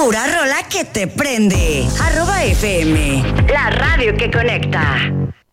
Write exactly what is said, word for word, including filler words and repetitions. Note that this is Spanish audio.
Pura rola que te prende. Arroba F M, la radio que conecta.